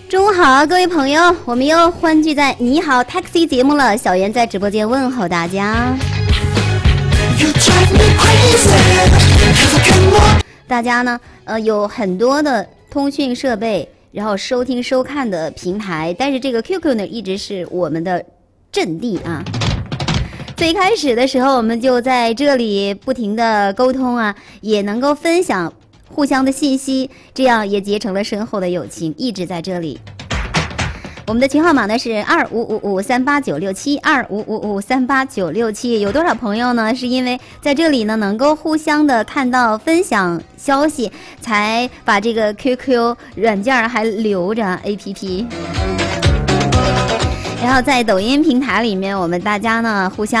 中午好，各位朋友，我们又欢聚在你好 Taxi 节目了。小袁在直播间问候大家。大家呢，有很多的通讯设备，然后收听收看的平台，但是这个 QQ 呢，一直是我们的阵地啊。最开始的时候，我们就在这里不停的沟通啊，也能够分享互相的信息，这样也结成了深厚的友情，一直在这里。我们的群号码呢是25553896725555389667。有多少朋友呢？是因为在这里呢能够互相的看到分享消息，才把这个 QQ 软件还留着 APP。然后在抖音平台里面，我们大家呢互相